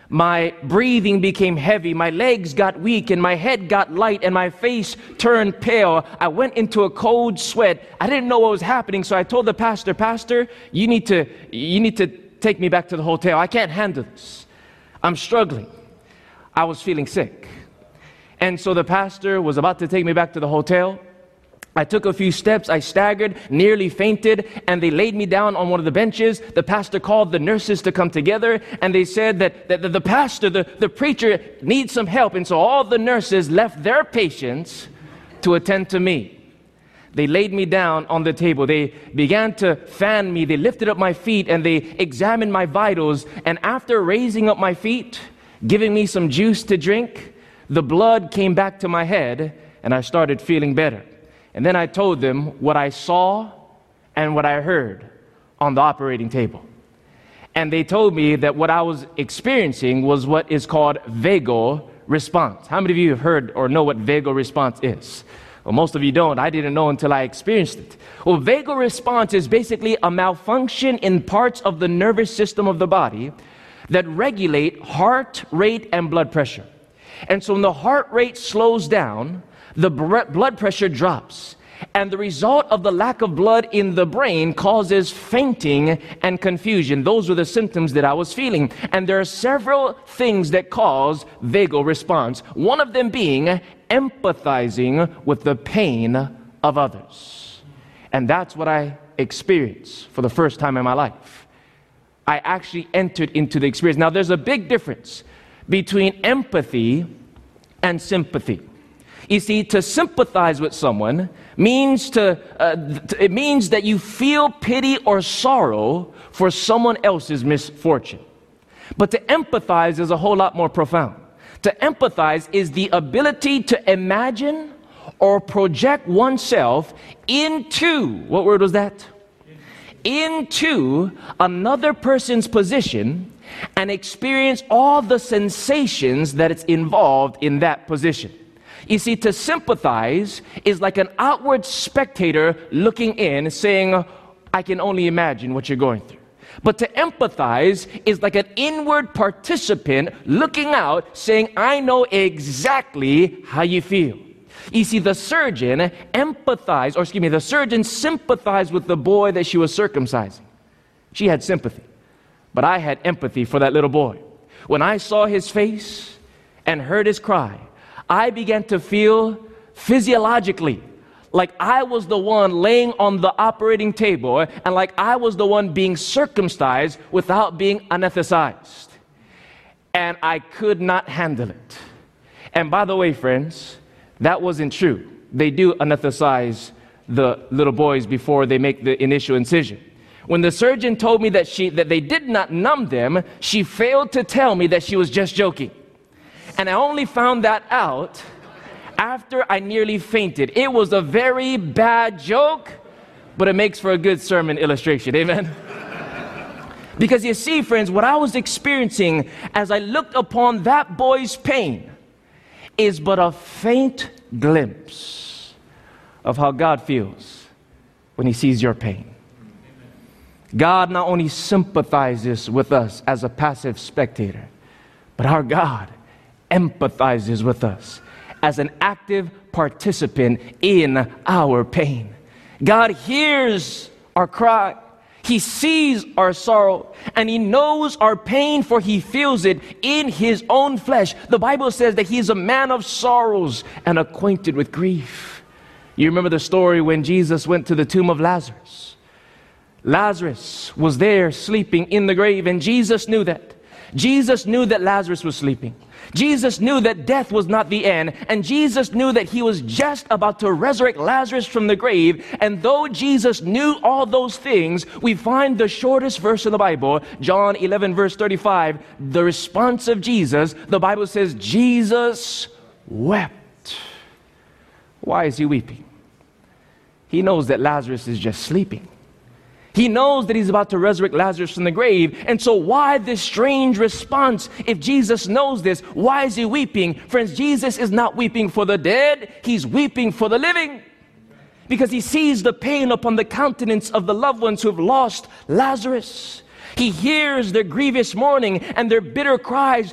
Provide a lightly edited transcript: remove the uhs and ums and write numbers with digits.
My breathing became heavy, my legs got weak, and my head got light, and my face turned pale. I went into a cold sweat. I didn't know what was happening, so I told the pastor, Pastor, you need to take me back to the hotel. I can't handle this. I'm struggling. I was feeling sick. And so the pastor was about to take me back to the hotel. I took a few steps, I staggered, nearly fainted, and they laid me down on one of the benches. The pastor called the nurses to come together, and they said that the pastor, the preacher, needs some help. And so all the nurses left their patients to attend to me. They laid me down on the table. They began to fan me. They lifted up my feet, and they examined my vitals. And after raising up my feet, giving me some juice to drink, the blood came back to my head, and I started feeling better. And then I told them what I saw and what I heard on the operating table. And they told me that what I was experiencing was what is called vagal response. How many of you have heard or know what vagal response is? Well, most of you don't. I didn't know until I experienced it. Well, vagal response is basically a malfunction in parts of the nervous system of the body that regulate heart rate and blood pressure. And so when the heart rate slows down, the blood pressure drops, and the result of the lack of blood in the brain causes fainting and confusion. Those were the symptoms that I was feeling. And there are several things that cause vagal response, one of them being empathizing with the pain of others. And that's what I experienced for the first time in my life. I actually entered into the experience. Now, there's a big difference between empathy and sympathy. You see, to sympathize with someone means it means that you feel pity or sorrow for someone else's misfortune. But to empathize is a whole lot more profound. To empathize is the ability to imagine or project oneself into, what word was that? Into another person's position and experience all the sensations that it's involved in that position. You see, to sympathize is like an outward spectator looking in, saying, I can only imagine what you're going through. But to empathize is like an inward participant looking out, saying, I know exactly how you feel. You see, the surgeon sympathized with the boy that she was circumcising. She had sympathy, but I had empathy for that little boy. When I saw his face and heard his cry, I began to feel physiologically like I was the one laying on the operating table and like I was the one being circumcised without being anesthetized. And I could not handle it. And by the way, friends, that wasn't true. They do anesthetize the little boys before they make the initial incision. When the surgeon told me that they did not numb them, she failed to tell me that she was just joking. And I only found that out after I nearly fainted. It was a very bad joke, but it makes for a good sermon illustration. Amen? Because you see, friends, what I was experiencing as I looked upon that boy's pain is but a faint glimpse of how God feels when He sees your pain. God not only sympathizes with us as a passive spectator, but our God empathizes with us as an active participant in our pain. God hears our cry. He sees our sorrow, and He knows our pain, for He feels it in His own flesh. The Bible says that He is a man of sorrows and acquainted with grief. You remember the story when Jesus went to the tomb of Lazarus. Lazarus was there sleeping in the grave, and Jesus knew that. Jesus knew that Lazarus was sleeping. Jesus knew that death was not the end, and Jesus knew that He was just about to resurrect Lazarus from the grave. And though Jesus knew all those things, we find the shortest verse in the Bible, John 11 verse 35, the response of Jesus. The Bible says, Jesus wept. Why is He weeping? He knows that Lazarus is just sleeping. He knows that He's about to resurrect Lazarus from the grave. And so why this strange response? If Jesus knows this, why is He weeping? Friends, Jesus is not weeping for the dead. He's weeping for the living. Because He sees the pain upon the countenance of the loved ones who have lost Lazarus. He hears their grievous mourning and their bitter cries